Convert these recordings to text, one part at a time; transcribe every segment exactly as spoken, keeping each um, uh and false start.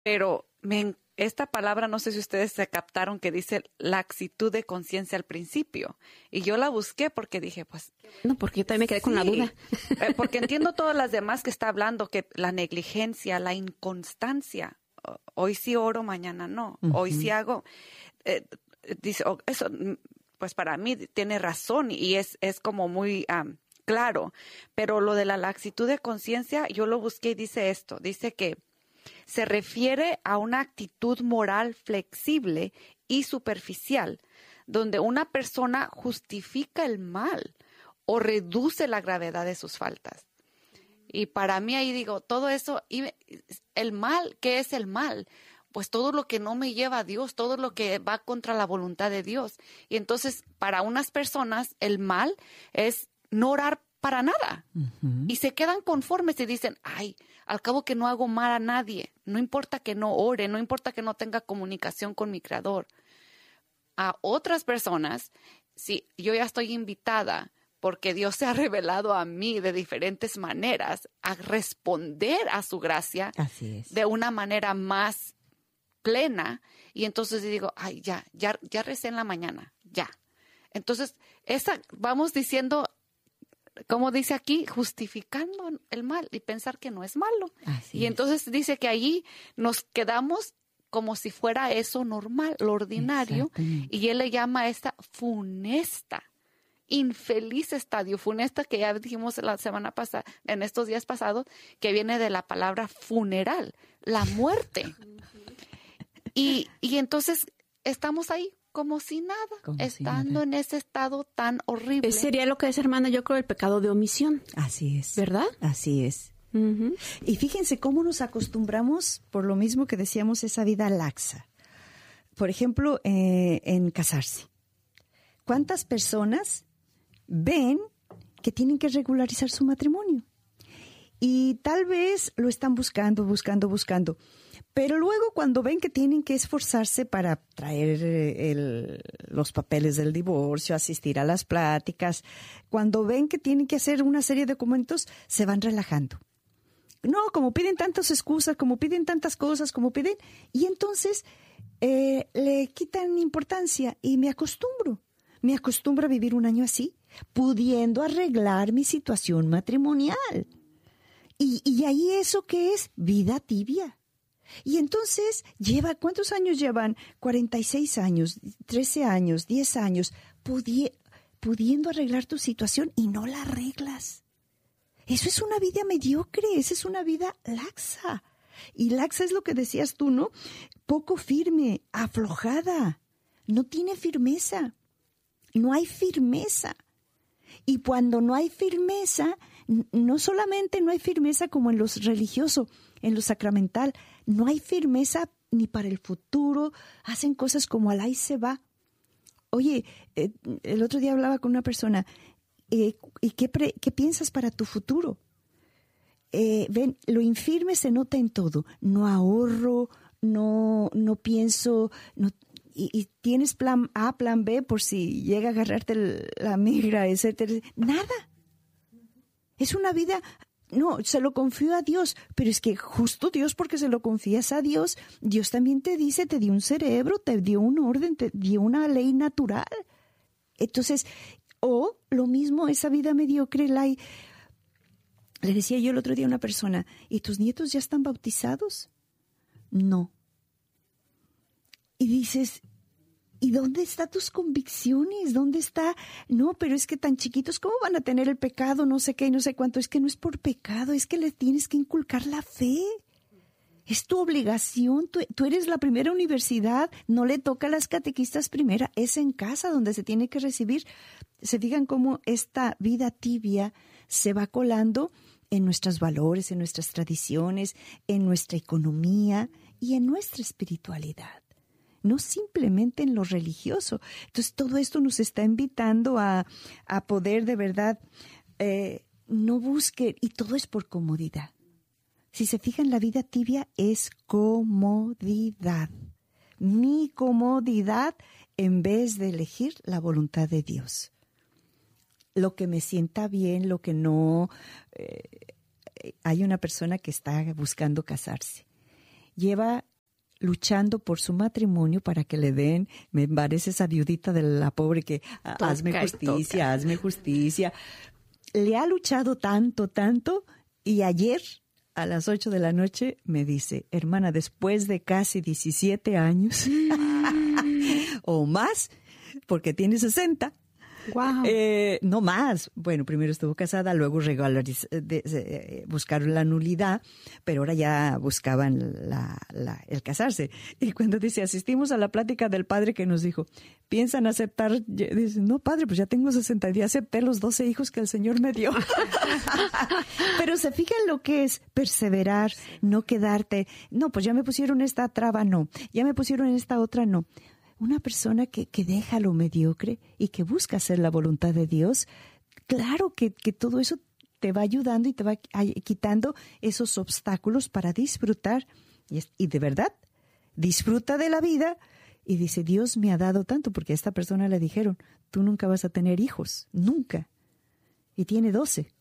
pero me, esta palabra, no sé si ustedes se captaron, que dice laxitud de conciencia al principio. Y yo la busqué porque dije, pues... No, porque yo también me quedé sí, con la duda. eh, porque entiendo todas las demás que está hablando, que la negligencia, la inconstancia. Hoy sí oro, mañana no. Uh-huh. Hoy sí hago... Eh, dice, oh, eso, pues para mí tiene razón y es, es como muy... Um, claro, pero lo de la laxitud de conciencia, yo lo busqué y dice esto, dice que se refiere a una actitud moral flexible y superficial, donde una persona justifica el mal o reduce la gravedad de sus faltas. Y para mí ahí digo, todo eso, el mal, ¿qué es el mal? Pues todo lo que no me lleva a Dios, todo lo que va contra la voluntad de Dios. Y entonces, para unas personas, el mal es no orar para nada. Uh-huh. Y se quedan conformes y dicen, ay, al cabo que no hago mal a nadie. No importa que no ore, no importa que no tenga comunicación con mi Creador. A otras personas, si yo ya estoy invitada, porque Dios se ha revelado a mí de diferentes maneras, a responder a su gracia. Así es. De una manera más plena. Y entonces digo, ay, ya, ya, ya recé en la mañana, ya. Entonces, esa, vamos diciendo, como dice aquí, justificando el mal y pensar que no es malo. Así y es. Entonces dice que allí nos quedamos como si fuera eso normal, lo ordinario, y él le llama a esta funesta, infeliz estadio, funesta, que ya dijimos la semana pasada, en estos días pasados, que viene de la palabra funeral, la muerte. y, y entonces estamos ahí, como si nada, como estando si nada. En ese estado tan horrible. Sería lo que es, hermana, yo creo, el pecado de omisión. Así es. ¿Verdad? Así es. Uh-huh. Y fíjense cómo nos acostumbramos, por lo mismo que decíamos, esa vida laxa. Por ejemplo, eh, en casarse. ¿Cuántas personas ven que tienen que regularizar su matrimonio? Y tal vez lo están buscando, buscando, buscando. Pero luego cuando ven que tienen que esforzarse para traer el, los papeles del divorcio, asistir a las pláticas, cuando ven que tienen que hacer una serie de documentos, se van relajando. No, como piden tantas excusas, como piden tantas cosas, como piden... Y entonces eh, le quitan importancia y me acostumbro. Me acostumbro a vivir un año así, pudiendo arreglar mi situación matrimonial. Y, y ahí eso que es vida tibia. Y entonces, lleva, ¿cuántos años llevan? cuarenta y seis años, trece años, diez años, pudi- pudiendo arreglar tu situación y no la arreglas. Eso es una vida mediocre, esa es una vida laxa. Y laxa es lo que decías tú, ¿no? Poco firme, aflojada, no tiene firmeza, no hay firmeza. Y cuando no hay firmeza, no solamente no hay firmeza como en lo religioso, en lo sacramental, no hay firmeza ni para el futuro, hacen cosas como al ahí se va. Oye, eh, el otro día hablaba con una persona, eh, ¿y qué, pre, qué piensas para tu futuro? Eh, ven, lo infirme se nota en todo, no ahorro, no, no pienso, no, y, y tienes plan A, plan B por si llega a agarrarte el, la migra, etcétera, nada. Es una vida... No, se lo confío a Dios, pero es que justo Dios, porque se lo confías a Dios, Dios también te dice, te dio un cerebro, te dio un orden, te dio una ley natural. Entonces, o lo mismo, esa vida mediocre, la hay. Le decía yo el otro día a una persona, ¿y tus nietos ya están bautizados? No. Y dices... ¿Y dónde están tus convicciones? ¿Dónde está? No, pero es que tan chiquitos, ¿cómo van a tener el pecado? No sé qué, no sé cuánto. Es que no es por pecado, es que les tienes que inculcar la fe. Es tu obligación. Tú, tú eres la primera universidad. No le toca a las catequistas primera. Es en casa donde se tiene que recibir. Se digan cómo esta vida tibia se va colando en nuestros valores, en nuestras tradiciones, en nuestra economía y en nuestra espiritualidad. No simplemente en lo religioso. Entonces, todo esto nos está invitando a, a poder de verdad, eh, no busque, y todo es por comodidad. Si se fijan, la vida tibia es comodidad. Mi comodidad en vez de elegir la voluntad de Dios. Lo que me sienta bien, lo que no... Eh, hay una persona que está buscando casarse. Lleva luchando por su matrimonio para que le den, me parece esa viudita de la pobre que toca, hazme justicia, toca. hazme justicia. Le ha luchado tanto, tanto, y ayer a las ocho de la noche me dice, hermana, después de casi diecisiete años o más, porque tiene sesenta, wow. eh, no más. Bueno, primero estuvo casada, luego regularizó, de, de, de, buscaron la nulidad, pero ahora ya buscaban la, la, el casarse. Y cuando dice, asistimos a la plática del padre que nos dijo, ¿piensan aceptar? Dice, no, padre, pues ya tengo sesenta y ya acepté los doce hijos que el Señor me dio. Pero se fijan lo que es perseverar, no quedarte, no, pues ya me pusieron esta traba, no, ya me pusieron esta otra, no. Una persona que, que deja lo mediocre y que busca hacer la voluntad de Dios, claro que, que todo eso te va ayudando y te va quitando esos obstáculos para disfrutar. Y, es, y de verdad, disfruta de la vida y dice, Dios me ha dado tanto, porque a esta persona le dijeron, tú nunca vas a tener hijos, nunca. Y tiene doce.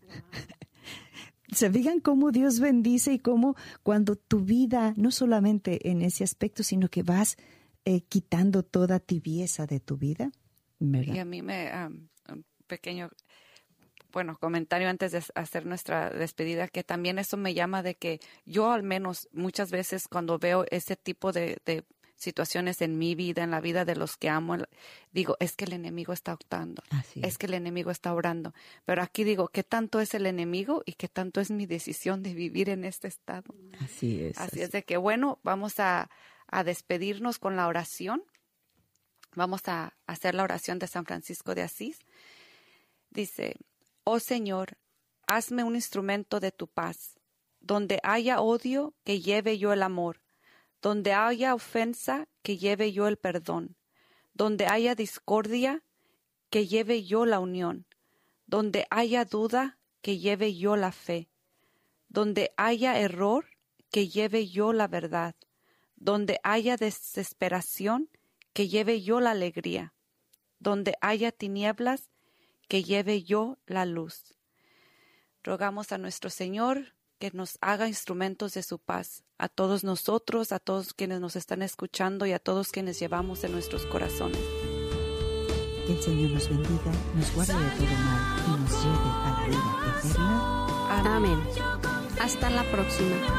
Se fijan cómo Dios bendice y cómo cuando tu vida, no solamente en ese aspecto, sino que vas Eh, quitando toda tibieza de tu vida, ¿verdad? Y a mí me, um, un pequeño, bueno, comentario antes de hacer nuestra despedida, que también eso me llama de que yo al menos muchas veces cuando veo ese tipo de, de situaciones en mi vida, en la vida de los que amo, digo, es que el enemigo está optando, Así es. es que el enemigo está orando. Pero aquí digo, ¿qué tanto es el enemigo y qué tanto es mi decisión de vivir en este estado? Así es. Así así. es de que, bueno, vamos a a despedirnos con la oración. Vamos a hacer la oración de San Francisco de Asís. Dice, oh Señor, hazme un instrumento de tu paz. Donde haya odio, que lleve yo el amor. Donde haya ofensa, que lleve yo el perdón. Donde haya discordia, que lleve yo la unión. Donde haya duda, que lleve yo la fe. Donde haya error, que lleve yo la verdad. Donde haya desesperación, que lleve yo la alegría. Donde haya tinieblas, que lleve yo la luz. Rogamos a nuestro Señor que nos haga instrumentos de su paz, a todos nosotros, a todos quienes nos están escuchando y a todos quienes llevamos en nuestros corazones. Que el Señor nos bendiga, nos guarde de todo mal y nos lleve a la vida eterna. Amén. Hasta la próxima.